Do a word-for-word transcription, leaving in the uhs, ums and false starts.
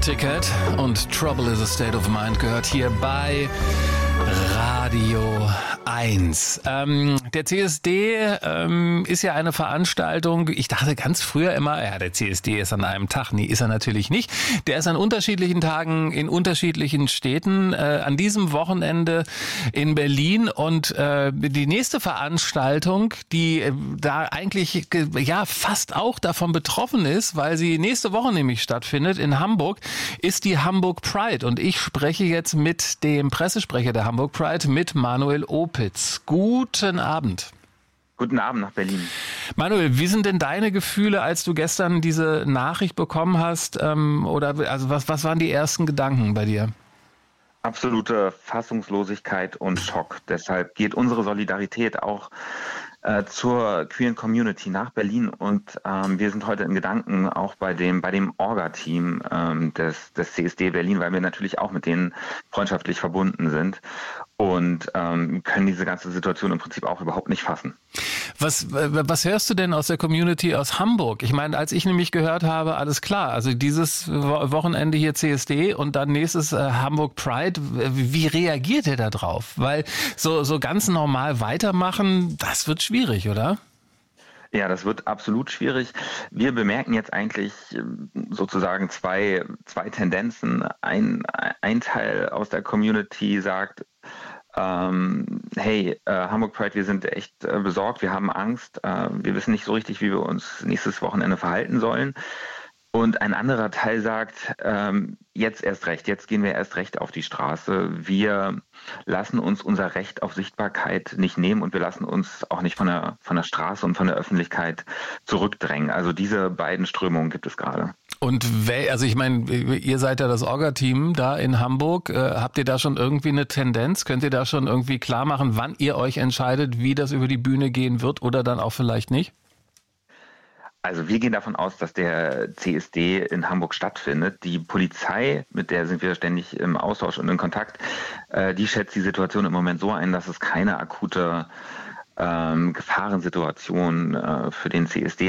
Ticket und Trouble is a State of Mind gehört hier bei Radio eins. Ähm, der C S D ähm, ist ja eine Veranstaltung, ich dachte ganz früher immer, ja, der C S D ist an einem Tag. Nee, ist er natürlich nicht. Der ist an unterschiedlichen Tagen in unterschiedlichen Städten. Äh, an diesem Wochenende in Berlin und äh, die nächste Veranstaltung, die äh, da eigentlich äh, ja fast auch davon betroffen ist, weil sie nächste Woche nämlich stattfindet in Hamburg, ist die Hamburg Pride. Und ich spreche jetzt mit dem Pressesprecher der Hamburg Pride, mit Manuel Opitz. Guten Abend. Guten Abend nach Berlin. Manuel, wie sind denn deine Gefühle, als du gestern diese Nachricht bekommen hast? Ähm, oder also was, was waren die ersten Gedanken bei dir? Absolute Fassungslosigkeit und Schock. Deshalb geht unsere Solidarität auch äh, zur queeren Community nach Berlin und ähm, wir sind heute in Gedanken auch bei dem bei dem Orga-Team ähm, des, des C S D Berlin, weil wir natürlich auch mit denen freundschaftlich verbunden sind und ähm, können diese ganze Situation im Prinzip auch überhaupt nicht fassen. Was, was hörst du denn aus der Community aus Hamburg? Ich meine, als ich nämlich gehört habe, alles klar, also dieses Wochenende hier C S D und dann nächstes äh, Hamburg Pride, wie reagiert ihr da drauf? Weil so, so ganz normal weitermachen, das wird schwierig, oder? Ja, das wird absolut schwierig. Wir bemerken jetzt eigentlich sozusagen zwei, zwei Tendenzen. Ein, ein Teil aus der Community sagt, ähm, hey, äh, Hamburg Pride, wir sind echt äh, besorgt, wir haben Angst, äh, wir wissen nicht so richtig, wie wir uns nächstes Wochenende verhalten sollen. Und ein anderer Teil sagt, ähm, jetzt erst recht, jetzt gehen wir erst recht auf die Straße. Wir lassen uns unser Recht auf Sichtbarkeit nicht nehmen und wir lassen uns auch nicht von der, von der Straße und von der Öffentlichkeit zurückdrängen. Also diese beiden Strömungen gibt es gerade. Und wer, also ich meine, ihr seid ja das Orga-Team da in Hamburg. Äh, habt ihr da schon irgendwie eine Tendenz? Könnt ihr da schon irgendwie klar machen, wann ihr euch entscheidet, wie das über die Bühne gehen wird oder dann auch vielleicht nicht? Also wir gehen davon aus, dass der C S D in Hamburg stattfindet. Die Polizei, mit der sind wir ständig im Austausch und in Kontakt, äh, die schätzt die Situation im Moment so ein, dass es keine akute ähm, Gefahrensituation äh, für den C S D